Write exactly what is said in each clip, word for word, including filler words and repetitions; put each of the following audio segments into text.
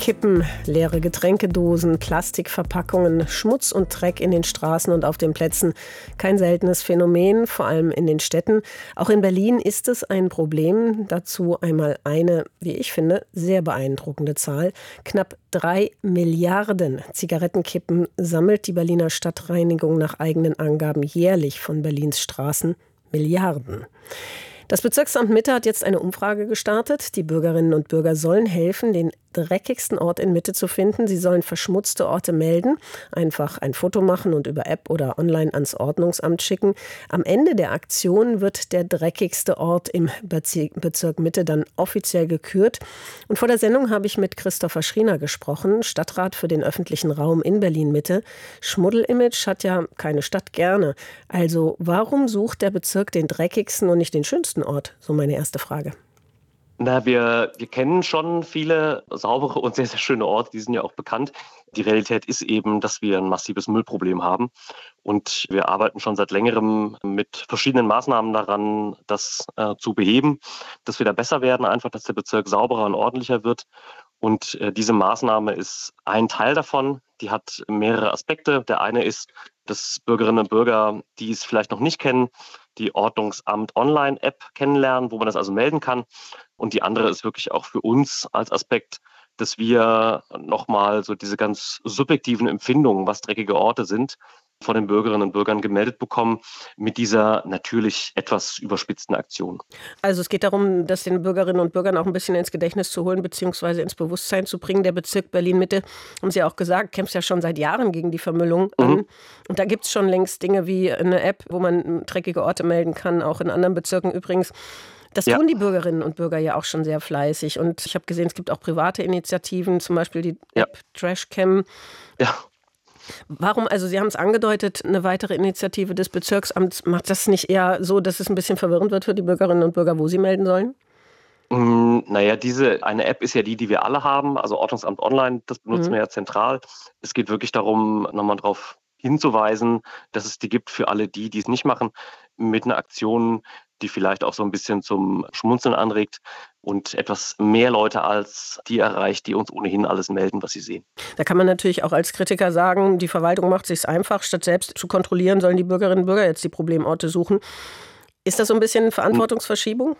Kippen, leere Getränkedosen, Plastikverpackungen, Schmutz und Dreck in den Straßen und auf den Plätzen. Kein seltenes Phänomen, vor allem in den Städten. Auch in Berlin ist es ein Problem. Dazu einmal eine, wie ich finde, sehr beeindruckende Zahl. Knapp drei Milliarden Zigarettenkippen sammelt die Berliner Stadtreinigung nach eigenen Angaben jährlich von Berlins Straßen. Milliarden. Das Bezirksamt Mitte hat jetzt eine Umfrage gestartet. Die Bürgerinnen und Bürger sollen helfen, den dreckigsten Ort in Mitte zu finden. Sie sollen verschmutzte Orte melden, einfach ein Foto machen und über App oder online ans Ordnungsamt schicken. Am Ende der Aktion wird der dreckigste Ort im Bezirk Mitte dann offiziell gekürt. Und vor der Sendung habe ich mit Christopher Schriener gesprochen, Stadtrat für den öffentlichen Raum in Berlin-Mitte. Schmuddelimage hat ja keine Stadt gerne. Also warum sucht der Bezirk den dreckigsten und nicht den schönsten Ort? So meine erste Frage. Na, wir, wir kennen schon viele saubere und sehr, sehr schöne Orte, die sind ja auch bekannt. Die Realität ist eben, dass wir ein massives Müllproblem haben. Und wir arbeiten schon seit längerem mit verschiedenen Maßnahmen daran, das äh, zu beheben, dass wir da besser werden, einfach, dass der Bezirk sauberer und ordentlicher wird. Und äh, diese Maßnahme ist ein Teil davon. Die hat mehrere Aspekte. Der eine ist, dass Bürgerinnen und Bürger, die es vielleicht noch nicht kennen, die Ordnungsamt-Online-App kennenlernen, wo man das also melden kann. Und die andere ist wirklich auch für uns als Aspekt, dass wir nochmal so diese ganz subjektiven Empfindungen, was dreckige Orte sind, von den Bürgerinnen und Bürgern gemeldet bekommen mit dieser natürlich etwas überspitzten Aktion. Also es geht darum, das den Bürgerinnen und Bürgern auch ein bisschen ins Gedächtnis zu holen bzw. ins Bewusstsein zu bringen. Der Bezirk Berlin-Mitte, haben Sie ja auch gesagt, kämpft ja schon seit Jahren gegen die Vermüllung an. Mhm. Und da gibt es schon längst Dinge wie eine App, wo man dreckige Orte melden kann, auch in anderen Bezirken übrigens. Das tun ja die Bürgerinnen und Bürger ja auch schon sehr fleißig. Und ich habe gesehen, es gibt auch private Initiativen, zum Beispiel die App ja. Trashcam. Ja. Warum, also Sie haben es angedeutet, eine weitere Initiative des Bezirksamts, macht das nicht eher so, dass es ein bisschen verwirrend wird für die Bürgerinnen und Bürger, wo sie melden sollen? Mm, naja, diese eine App ist ja die, die wir alle haben, also Ordnungsamt Online, das benutzen mhm. wir ja zentral. Es geht wirklich darum, nochmal darauf hinzuweisen, dass es die gibt für alle die, die es nicht machen, mit einer Aktion, die vielleicht auch so ein bisschen zum Schmunzeln anregt und etwas mehr Leute als die erreicht, die uns ohnehin alles melden, was sie sehen. Da kann man natürlich auch als Kritiker sagen, die Verwaltung macht es sich einfach, statt selbst zu kontrollieren, sollen die Bürgerinnen und Bürger jetzt die Problemorte suchen. Ist das so ein bisschen Verantwortungsverschiebung?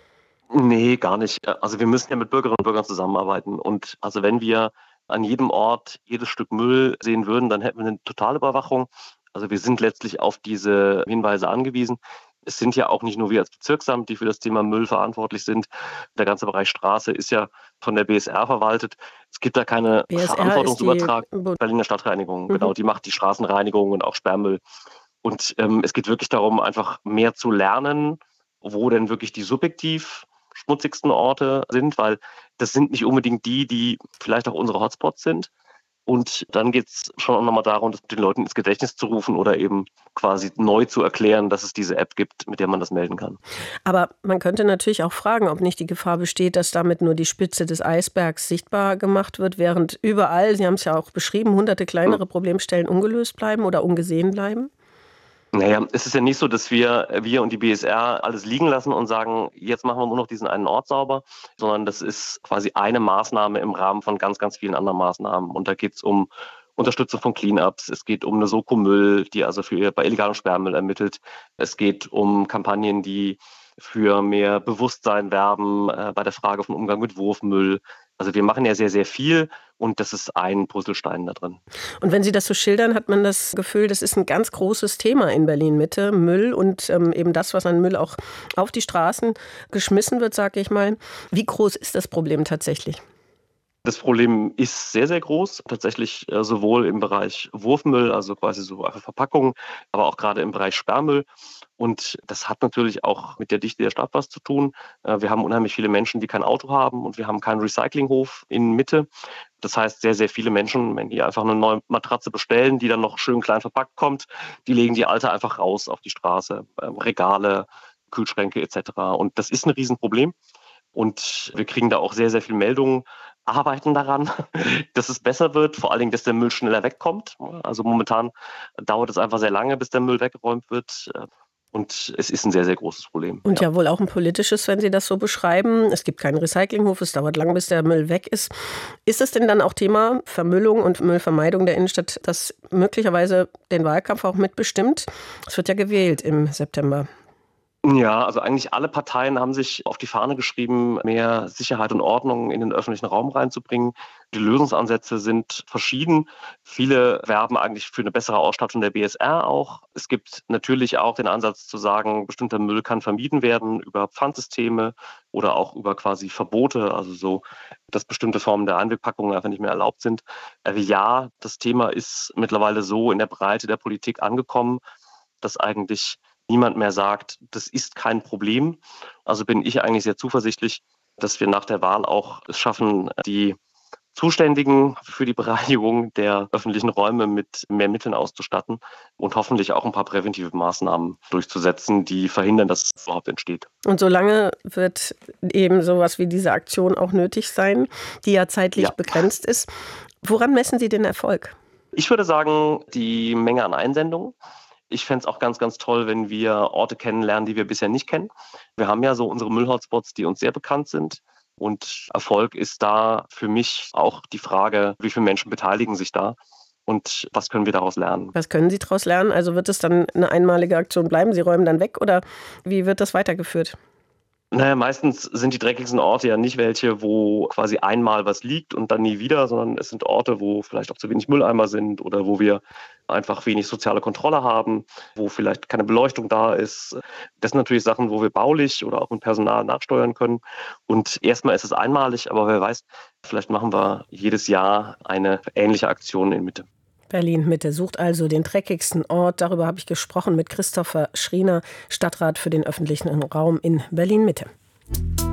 Nee, gar nicht. Also wir müssen ja mit Bürgerinnen und Bürgern zusammenarbeiten. Und also wenn wir an jedem Ort jedes Stück Müll sehen würden, dann hätten wir eine Totalüberwachung. Also wir sind letztlich auf diese Hinweise angewiesen. Es sind ja auch nicht nur wir als Bezirksamt, die für das Thema Müll verantwortlich sind. Der ganze Bereich Straße ist ja von der B S R verwaltet. Es gibt da keine B S R Verantwortungsübertragung. Berliner Stadtreinigung, mhm. genau, die macht die Straßenreinigung und auch Sperrmüll. Und ähm, es geht wirklich darum, einfach mehr zu lernen, wo denn wirklich die subjektiv schmutzigsten Orte sind, weil das sind nicht unbedingt die, die vielleicht auch unsere Hotspots sind. Und dann geht es schon auch nochmal darum, das den Leuten ins Gedächtnis zu rufen oder eben quasi neu zu erklären, dass es diese App gibt, mit der man das melden kann. Aber man könnte natürlich auch fragen, ob nicht die Gefahr besteht, dass damit nur die Spitze des Eisbergs sichtbar gemacht wird, während überall, Sie haben es ja auch beschrieben, hunderte kleinere Problemstellen ungelöst bleiben oder ungesehen bleiben? Naja, es ist ja nicht so, dass wir, wir und die B S R alles liegen lassen und sagen, jetzt machen wir nur noch diesen einen Ort sauber, sondern das ist quasi eine Maßnahme im Rahmen von ganz, ganz vielen anderen Maßnahmen. Und da geht es um Unterstützung von Cleanups, es geht um eine Soko Müll, die also für bei illegalem Sperrmüll ermittelt. Es geht um Kampagnen, die für mehr Bewusstsein werben äh, bei der Frage vom Umgang mit Wurfmüll. Also wir machen ja sehr, sehr viel und das ist ein Puzzlestein da drin. Und wenn Sie das so schildern, hat man das Gefühl, das ist ein ganz großes Thema in Berlin-Mitte, Müll und ähm, eben das, was an Müll auch auf die Straßen geschmissen wird, sage ich mal. Wie groß ist das Problem tatsächlich? Das Problem ist sehr, sehr groß, tatsächlich äh, sowohl im Bereich Wurfmüll, also quasi so einfach Verpackungen, aber auch gerade im Bereich Sperrmüll. Und das hat natürlich auch mit der Dichte der Stadt was zu tun. Äh, wir haben unheimlich viele Menschen, die kein Auto haben und wir haben keinen Recyclinghof in Mitte. Das heißt, sehr, sehr viele Menschen, wenn die einfach eine neue Matratze bestellen, die dann noch schön klein verpackt kommt, die legen die alte einfach raus auf die Straße, äh, Regale, Kühlschränke et cetera. Und das ist ein Riesenproblem. Und wir kriegen da auch sehr, sehr viele Meldungen, arbeiten daran, dass es besser wird, vor allen Dingen, dass der Müll schneller wegkommt. Also momentan dauert es einfach sehr lange, bis der Müll weggeräumt wird. Und es ist ein sehr, sehr großes Problem. Und ja. ja wohl auch ein politisches, wenn Sie das so beschreiben. Es gibt keinen Recyclinghof, es dauert lang, bis der Müll weg ist. Ist es denn dann auch Thema Vermüllung und Müllvermeidung der Innenstadt, das möglicherweise den Wahlkampf auch mitbestimmt? Es wird ja gewählt im September. Ja, also eigentlich alle Parteien haben sich auf die Fahne geschrieben, mehr Sicherheit und Ordnung in den öffentlichen Raum reinzubringen. Die Lösungsansätze sind verschieden. Viele werben eigentlich für eine bessere Ausstattung der B S R auch. Es gibt natürlich auch den Ansatz zu sagen, bestimmter Müll kann vermieden werden über Pfandsysteme oder auch über quasi Verbote, also so, dass bestimmte Formen der Einwegpackungen einfach nicht mehr erlaubt sind. Ja, das Thema ist mittlerweile so in der Breite der Politik angekommen, dass eigentlich niemand mehr sagt, das ist kein Problem. Also bin ich eigentlich sehr zuversichtlich, dass wir nach der Wahl auch es schaffen, die Zuständigen für die Bereinigung der öffentlichen Räume mit mehr Mitteln auszustatten und hoffentlich auch ein paar präventive Maßnahmen durchzusetzen, die verhindern, dass es überhaupt entsteht. Und solange wird eben sowas wie diese Aktion auch nötig sein, die ja zeitlich ja. begrenzt ist. Woran messen Sie den Erfolg? Ich würde sagen, die Menge an Einsendungen. Ich fände es auch ganz, ganz toll, wenn wir Orte kennenlernen, die wir bisher nicht kennen. Wir haben ja so unsere Müllhotspots, die uns sehr bekannt sind. Und Erfolg ist da für mich auch die Frage, wie viele Menschen beteiligen sich da und was können wir daraus lernen? Was können Sie daraus lernen? Also wird es dann eine einmalige Aktion bleiben? Sie räumen dann weg oder wie wird das weitergeführt? Naja, meistens sind die dreckigsten Orte ja nicht welche, wo quasi einmal was liegt und dann nie wieder, sondern es sind Orte, wo vielleicht auch zu wenig Mülleimer sind oder wo wir einfach wenig soziale Kontrolle haben, wo vielleicht keine Beleuchtung da ist. Das sind natürlich Sachen, wo wir baulich oder auch mit Personal nachsteuern können. Und erstmal ist es einmalig, aber wer weiß, vielleicht machen wir jedes Jahr eine ähnliche Aktion in Mitte. Berlin-Mitte sucht also den dreckigsten Ort. Darüber habe ich gesprochen mit Christopher Schriener, Stadtrat für den öffentlichen Raum in Berlin-Mitte.